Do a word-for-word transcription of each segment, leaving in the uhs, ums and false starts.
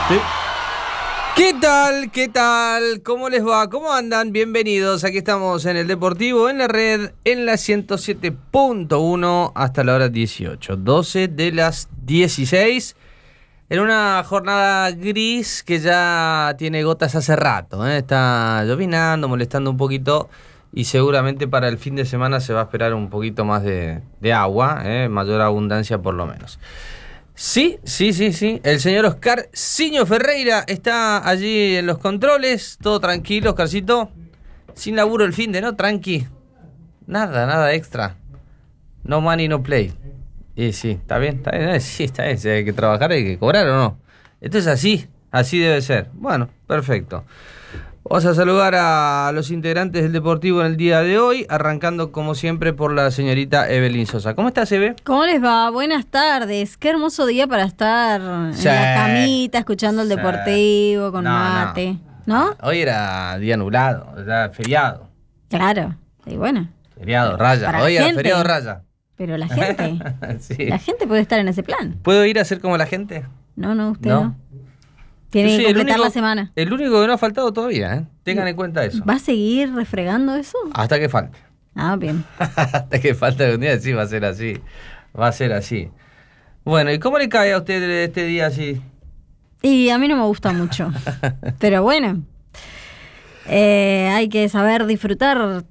Sí. ¿Qué tal? ¿Qué tal? ¿Cómo les va? ¿Cómo andan? Bienvenidos. Aquí estamos en el Deportivo, en la red, en la ciento siete punto uno hasta la hora dieciocho. doce de las dieciséis. En una jornada gris que ya tiene gotas hace rato, ¿eh? Está llovinando, molestando un poquito. Y seguramente para el fin de semana se va a esperar un poquito más de, de agua, ¿eh? Mayor abundancia por lo menos. Sí, sí, sí, sí. El señor Oscar Siño Ferreira está allí en los controles. Todo tranquilo, Oscarcito. Sin laburo el fin de, ¿no? Tranqui. Nada, nada extra. No money, no play. Y sí, está bien, está bien. Sí, está bien. Si hay que trabajar, hay que cobrar o no. Esto es así. Así debe ser. Bueno, perfecto. Vamos a saludar a los integrantes del Deportivo en el día de hoy, arrancando como siempre por la señorita Evelyn Sosa. ¿Cómo estás, Eve? ¿Cómo les va? Buenas tardes. Qué hermoso día para estar Sí. en la camita, escuchando el Sí. Deportivo, con No, mate. ¿No? ¿No? Hoy era día nublado, era feriado. Claro. Y bueno. Feriado, raya. Para Hoy la era gente. feriado, raya. Pero la gente. Sí. La gente puede estar en ese plan. ¿Puedo ir a ser como la gente? No, no, usted No. no. Tiene Yo que soy el completar único- la semana. El único que no ha faltado todavía, ¿eh? Tengan en cuenta eso. ¿Va a seguir refregando eso? Hasta que falte. Ah, bien. Hasta que falte un día, sí, va a ser así. Va a ser así. Bueno, ¿y cómo le cae a usted este día así? Y a mí no me gusta mucho. Pero bueno. Eh, hay que saber disfrutar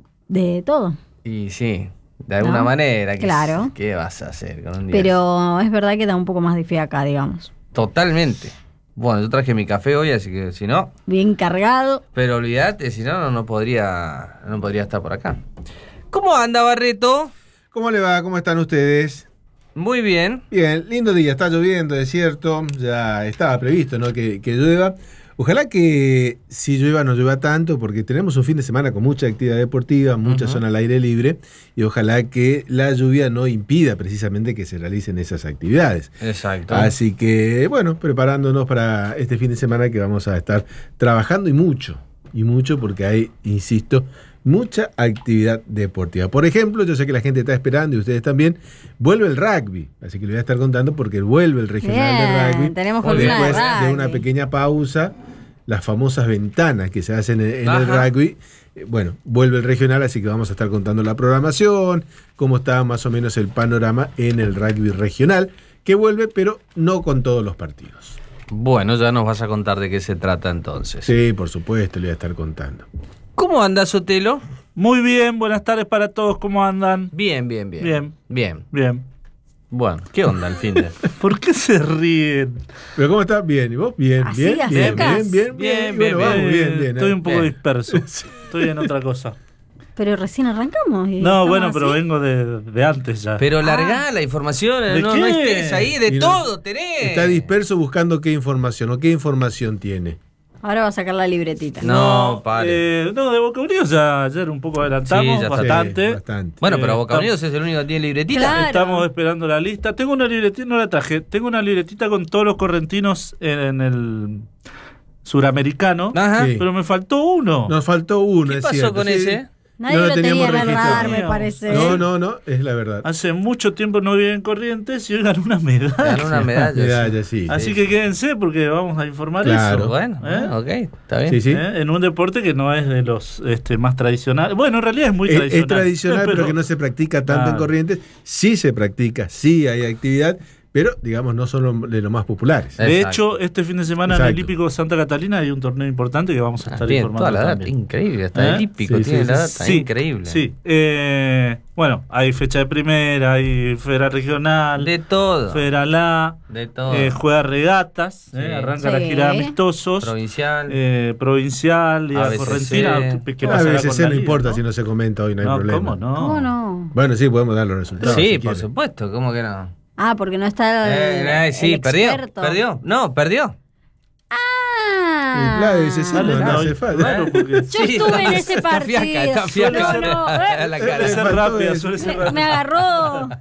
de todo. Y sí, de alguna ¿No? manera. ¿qué- Claro. ¿Qué vas a hacer con un día así? Pero es verdad que da un poco más de fiaca, digamos. Totalmente. Bueno, yo traje mi café hoy, así que si no... Bien cargado. Pero olvídate, si no, no, no podría, no podría estar por acá. ¿Cómo anda, Barreto? ¿Cómo le va? ¿Cómo están ustedes? Muy bien. Bien, lindo día, está lloviendo, es cierto, ya estaba previsto, ¿no? que, que llueva. Ojalá que si llueva no llueva tanto, porque tenemos un fin de semana con mucha actividad deportiva, mucha Ujú. zona al aire libre, y ojalá que la lluvia no impida precisamente que se realicen esas actividades. Exacto. Así que, bueno, preparándonos para este fin de semana que vamos a estar trabajando y mucho, y mucho porque hay, insisto, mucha actividad deportiva. Por ejemplo, yo sé que la gente está esperando y ustedes también, vuelve el rugby, así que le voy a estar contando porque vuelve el regional Bien, de rugby. tenemos Muy columna Después de de rugby. una pequeña pausa, las famosas ventanas que se hacen en, en el Ajá. rugby. Eh, Bueno, vuelve el regional, así que vamos a estar contando la programación, cómo está más o menos el panorama en el rugby regional, que vuelve, pero no con todos los partidos. Bueno, ya nos vas a contar de qué se trata entonces. Sí, por supuesto, le voy a estar contando. ¿Cómo anda, Sotelo? Muy bien, buenas tardes para todos, ¿cómo andan? Bien, bien, bien. Bien. Bien. Bien. Bueno, ¿qué onda el fin de? ¿Por qué se ríen? ¿Pero cómo está? Bien, ¿y vos? Bien, Así, bien, a bien, secas. bien, bien, Bien, bien, bien, bueno, vamos, Eh, bien, bien. Estoy ¿eh? un poco Bien. disperso. Estoy en otra cosa. Pero recién arrancamos. y No, estamos bueno, pero así. vengo de, de antes ya. Pero largá la información, ¿De no, qué? no estés ahí, de Y no- todo tenés. Está disperso buscando qué información o qué información tiene. Ahora va a sacar la libretita. No, pare. eh, no, de Boca Unidos ya ayer un poco adelantamos, Sí, ya está. bastante. Sí, bastante. Bueno, Eh, pero Boca estamos- Unidos es el único que tiene libretita. Claro. Estamos esperando la lista. Tengo una libretita, no la traje. Tengo una libretita con todos los correntinos en, en el suramericano, Ajá. Sí. pero me faltó uno. Nos faltó uno, ¿Qué es pasó cierto, con sí. ese? Nadie No lo lo tenía teníamos en el radar, registrado. me parece. No, no, no, es la verdad. Hace mucho tiempo no viví en Corrientes y hoy ganó una medalla. Ganó una medalla. Medalla, sí. Así sí, que sí. quédense porque vamos a informar Claro. eso. Bueno, ¿Eh? ok, está bien. Sí, sí. ¿Eh? En un deporte que no es de los este, más tradicionales. Bueno, en realidad es muy Es, tradicional. es tradicional, pero, que no se practica tanto en Claro. Corrientes. Sí se practica, sí hay actividad, pero digamos no son lo- de los más populares. Eh. De Exacto. hecho, este fin de semana en Exacto. el Hípico Santa Catalina hay un torneo importante que vamos a Ah, estar tiene informando toda la data, también. increíble, hasta ¿Eh? el hípico Sí, tiene sí, la sí. data, Sí, increíble. Sí. Eh, bueno, hay fecha de primera, hay federal regional, De todo, federal A, de todo. eh, juega regatas, Sí. eh, arranca la Sí. gira de amistosos. Provincial. Eh, provincial, Liga A B C C. Correntina, que A pasará con veces la no liga, importa ¿no? si no se comenta hoy, no hay No, problema. ¿cómo no? ¿Cómo no? Bueno, sí, podemos dar los resultados. sí, si por quieren. supuesto, ¿cómo que no? Ah, porque no está el, Eh, eh, sí, el perdió, experto. perdió, no, perdió. Ah. Y claro, dice, sí, Dale, no, no no, hace falta. claro, porque Yo estuve en ese Está partido. fiaca, está fiaca. No, no, eh, La suele cara. ser faltó rápida, eso. suele ser me, rápida. me agarró.